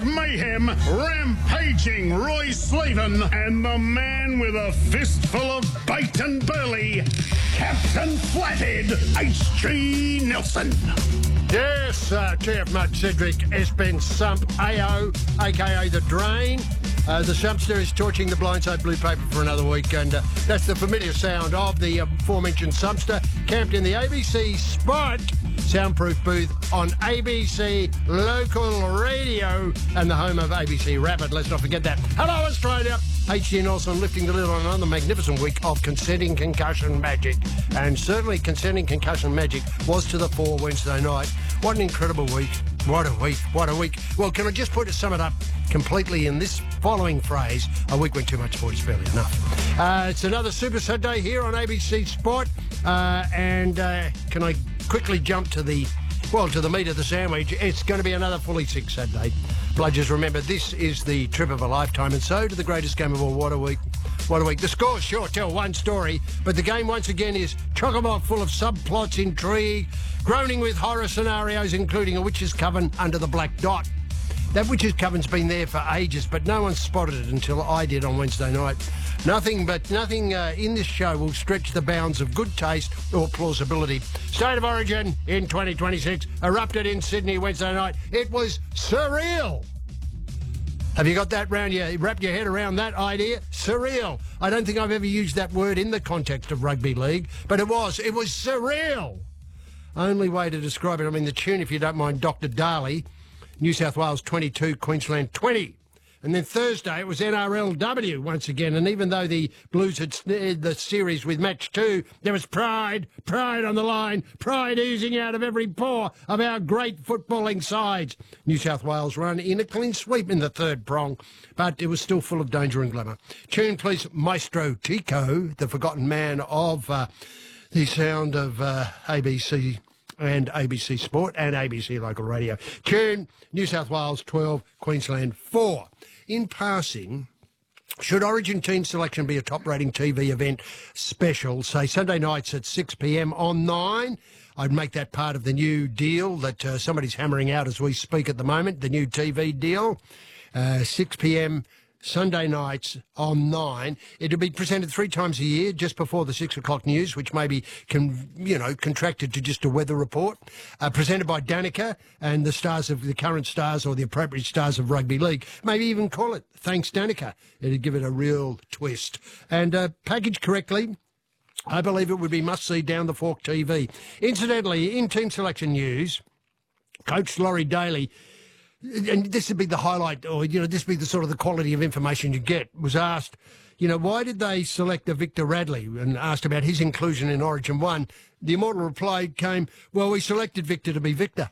mayhem, rampaging Roy Slaven, and the man with a fistful of bait and burley, Captain Flathead H.G. Nelson. Yes, TF Mutt, Cedric, S-Ben Sump, AO, a.k.a. The Drain. The Sumpster is torching the blindside blue paper for another week, and that's the familiar sound of the aforementioned Sumpster, camped in the ABC Spot soundproof booth on ABC Local Radio and the home of ABC Rapid. Let's not forget that. Hello, Australia. H.G. Nelson lifting the lid on another magnificent week of consenting concussion magic. And certainly consenting concussion magic was to the fore Wednesday night. What an incredible week. What a week. What a week. Well, can I just sum it up completely in this following phrase? A week when too much sport is fairly enough. It's another Super Saturday here on ABC Sport. Can I quickly jump to the meat of the sandwich? It's going to be another fully sick Saturday. Bludgers, remember, this is the trip of a lifetime, and so to the greatest game of all. What a week. What a week. The scores sure tell one story, but the game once again is chock-a-block full of subplots, intrigue, groaning with horror scenarios, including a witch's coven under the black dot. That witch's coven's been there for ages, but no one spotted it until I did on Wednesday night. Nothing in this show will stretch the bounds of good taste or plausibility. State of Origin in 2026 erupted in Sydney Wednesday night. It was surreal. Have you got that round you wrapped your head around that idea? Surreal. I don't think I've ever used that word in the context of rugby league, but it was surreal. Only way to describe it. I mean, the tune, if you don't mind, Dr. Daly, New South Wales 22, Queensland 20. And then Thursday it was NRLW once again. And even though the Blues had snared the series with match 2, there was pride on the line, pride oozing out of every pore of our great footballing sides. New South Wales run in a clean sweep in the third prong, but it was still full of danger and glamour. Tune, please, Maestro Tico, the forgotten man of the sound of ABC and ABC Sport and ABC Local Radio. Tune, New South Wales 12, Queensland 4. In passing, should Origin team selection be a top-rating TV event special, say Sunday nights at 6 p.m. on 9? I'd make that part of the new deal that somebody's hammering out as we speak at the moment, the new TV deal. 6 p.m. Sunday nights on 9. It'll be presented 3 times a year, just before the 6 o'clock news, which may be, contracted to just a weather report. Presented by Danica and the current stars or the appropriate stars of rugby league. Maybe even call it Thanks Danica. It'd give it a real twist. And packaged correctly, I believe it would be must-see down the fork TV. Incidentally, in team selection news, Coach Laurie Daly, and this would be the highlight, or, this would be the sort of the quality of information you get, was asked, why did they select Victor Radley, and asked about his inclusion in Origin 1. The immortal reply came, well, we selected Victor to be Victor.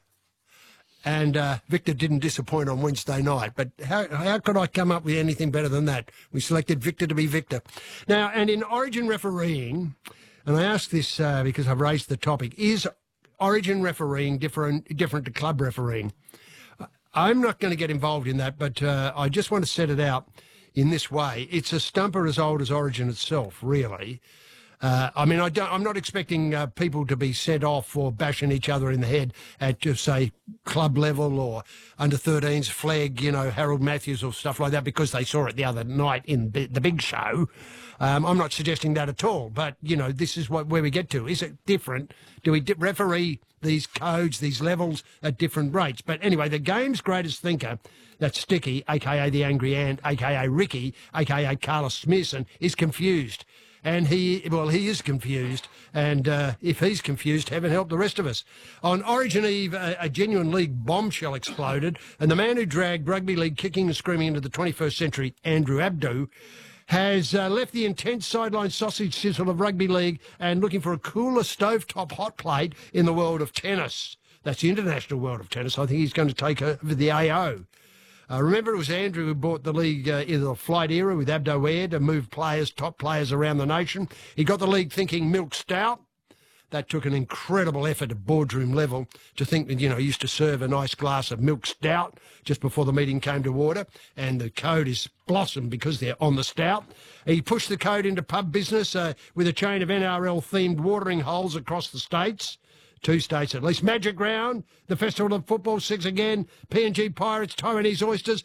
And Victor didn't disappoint on Wednesday night. But how could I come up with anything better than that? We selected Victor to be Victor. Now, and in Origin refereeing, and I ask this because I've raised the topic, is Origin refereeing different to club refereeing? I'm not going to get involved in that, but I just want to set it out in this way. It's a stumper as old as Origin itself, really. I'm not expecting people to be sent off for bashing each other in the head at, just say, club level or under-13s flag, Harold Matthews or stuff like that, because they saw it the other night in the big show. I'm not suggesting that at all, but, this is where we get to. Is it different? Do we referee these codes, these levels at different rates? But anyway, the game's greatest thinker, that's Sticky, a.k.a. the Angry Ant, a.k.a. Ricky, a.k.a. Carlos Smithson, is confused. And he is confused. And if he's confused, heaven help the rest of us. On Origin Eve, a genuine league bombshell exploded, and the man who dragged rugby league kicking and screaming into the 21st century, Andrew Abdo, has left the intense sideline sausage sizzle of rugby league and looking for a cooler stovetop hot plate in the world of tennis. That's the international world of tennis. I think he's going to take over the AO. Remember, it was Andrew who bought the league in the flight era with Abdo Air to move top players around the nation. He got the league thinking milk stout. That took an incredible effort at boardroom level to think that, he used to serve a nice glass of milk stout just before the meeting came to order, and the code is blossomed because they're on the stout. He pushed the code into pub business with a chain of NRL-themed watering holes across the states. 2 states at least. Magic Round, the Festival of Football, 6 again. PNG Pirates, Taiwanese Oysters,